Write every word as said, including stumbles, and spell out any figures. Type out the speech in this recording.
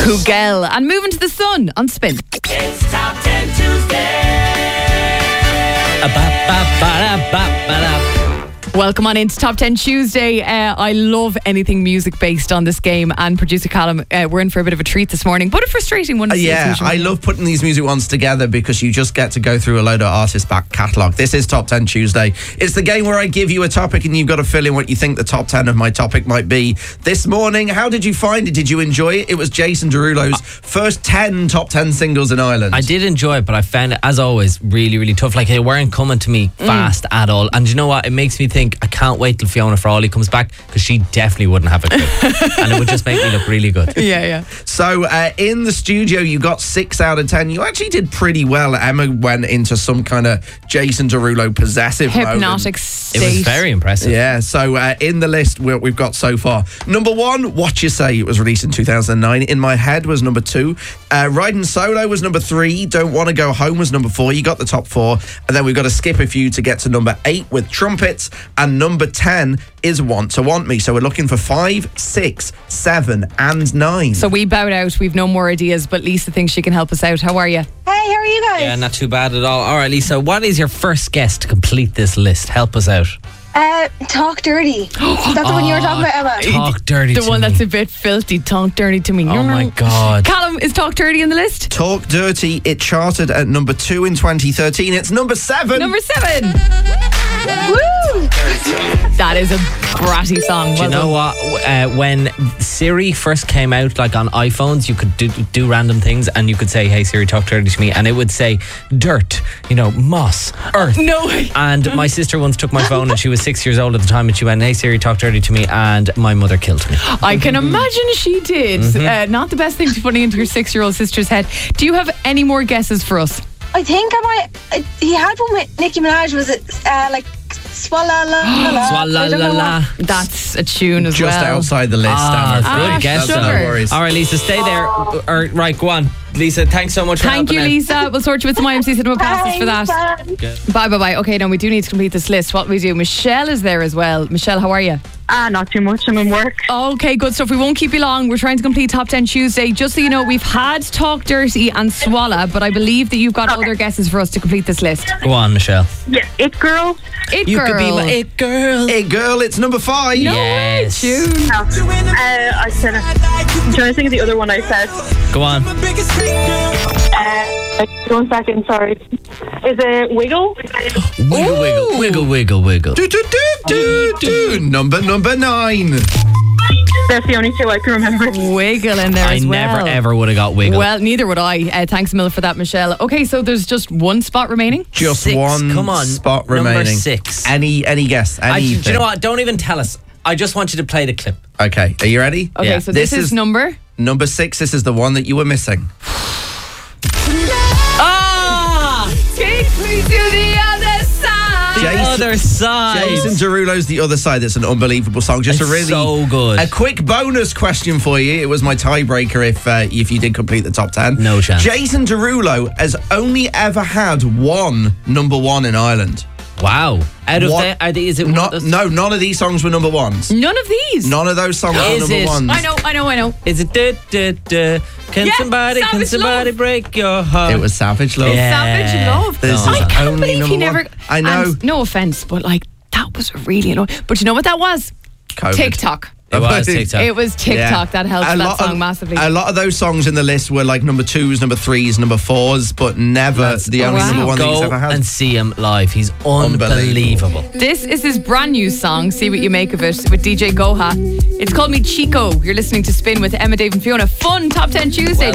Kugel. And moving to the sun on Spin. It's Top ten Tuesday. Welcome on into Top ten Tuesday. Uh, I love anything music based on this game, and producer Callum, uh, we're in for a bit of a treat this morning, but a frustrating one. Uh, yeah, I love putting these music ones together because you just get to go through a load of artists' back catalogue. This is Top ten Tuesday. It's the game where I give you a topic and you've got to fill in what you think the top ten of my topic might be. This morning, how did you find it? Did you enjoy it? It was Jason Derulo's uh, first ten top ten singles in Ireland. I did enjoy it, but I found it, as always, really, really tough. Like, they weren't coming to me fast mm. at all. And you know what? It makes me think, I can't wait till Fiona Frawley comes back, because she definitely wouldn't have a clue. And it would just make me look really good. Yeah, yeah. So uh, in the studio, you got six out of ten. You actually did pretty well. Emma went into some kind of Jason Derulo possessive hypnotic mode. state. It was very impressive. Yeah, so uh, in the list we we've got so far, number one, What You Say. It was released in two thousand nine. In My Head was number two. Uh, Riding Solo was number three. Don't Want to Go Home was number four. You got the top four. And then we've got to skip a few to get to number eight with Trumpets. And number ten is Want to Want Me. So we're looking for five, six, seven, and nine. So we bowed out. We've no more ideas, but Lisa thinks she can help us out. How are you? Hey, how are you guys? Yeah, not too bad at all. All right, Lisa, what is your first guess to complete this list? Help us out. Uh, Talk Dirty. That's the one you were talking about, Emma. Talk Dirty The to one me. that's a bit filthy. Talk Dirty to me. Oh my God. Callum, is Talk Dirty in the list? Talk Dirty. It charted at number two in twenty thirteen. It's number seven. Number seven. Woo! That is a bratty song. Do you know what? Uh, when Siri first came out, like on iPhones, you could do, do random things, and you could say, "Hey Siri, talk dirty to me," and it would say dirt, you know, moss, earth. No way. And my sister once took my phone, and she was six years old at the time, and she went, "Hey Siri, talk dirty to me," and my mother killed me. I can imagine she did. Mm-hmm. Uh, not the best thing to put into your six-year-old sister's head. Do you have any more guesses for us? I think I might. I, he had one with Nicki Minaj. Was it uh, like Swalla la la la? Swalla la la. That's a tune as Just well. Just outside the list. Ah, Emma. good guess. Sugar. No worries. All right, Lisa, stay there. Oh. Or, right, go on. Lisa, thanks so much for Thank you, helping out. Lisa. We'll sort you with some I M C Cinema passes for that. Good. Bye, bye, bye. Okay, now we do need to complete this list. What do we do? Michelle is there as well. Michelle, how are you? Ah, not too much. I'm in work. Okay, good stuff. We won't keep you long. We're trying to complete Top ten Tuesday. Just so you know, we've had Talk Dirty and Swalla, but I believe that you've got Okay. other guesses for us to complete this list. Go on, Michelle. Yeah, It Girl. It You Girl. could be my it girl. Hey girl, it's number five. No Yes. way, tune. No. Uh, I said it. I'm trying to think of the other one I said. Go on. Uh, one second, sorry. Is it Wiggle? Wiggle, wiggle, wiggle, wiggle, wiggle. Do, do, do, do, do. Number, number nine. That's the only two I can remember. Wiggle in there I as well. never ever would have got wiggle. Well, neither would I. Uh, thanks a mil for that, Michelle. Okay, so there's just one spot remaining. Just Six. one Come on. spot Number remaining. six. Any, any guess? I, do Anything? you know what? Don't even tell us. I just want you to play the clip. Okay, are you ready? Okay, Yeah. so this, This is, is- number. Number six, this is the one that you were missing. Ah! Take me to the other side. The Jason- other side. Jason Derulo's The Other Side. It's an unbelievable song. Just It's a really so good. A quick bonus question for you. It was my tiebreaker if uh, if you did complete the top ten. No chance. Jason Derulo has only ever had one number one in Ireland. Wow. Out of What- the, are they, is it Not, one of those- no, none of these songs were number ones. None of these. None of those songs were Is number it? ones. I know, I know, I know. Is it duh, duh, duh. Can Yeah, somebody, can Savage somebody Love. break your heart? It was Savage Love. Yeah. Savage Love. This No. is I can't only believe number he never. one. I know. And no offense, but like that was really annoying. But you know what that was? COVID. TikTok. It was TikTok. It was TikTok Yeah. that helped A that lot song of- massively. A lot of those songs in the list were like number twos, number threes, number fours, but never That's- the only wow. number one that he's Go ever had. and see him live. He's unbelievable. This is his brand new song, See What You Make of It, with D J Goha. It's called Me Chico. You're listening to Spin with Emma, Dave and Fiona. Fun Top ten Tuesday.